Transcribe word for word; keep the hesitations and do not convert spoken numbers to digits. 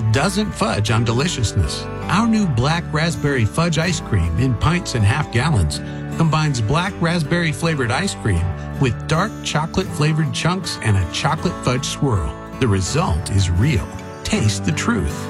doesn't fudge on deliciousness. Our new Black Raspberry Fudge ice cream in pints and half gallons combines black raspberry flavored ice cream with dark chocolate flavored chunks and a chocolate fudge swirl. The result is real. Taste the truth.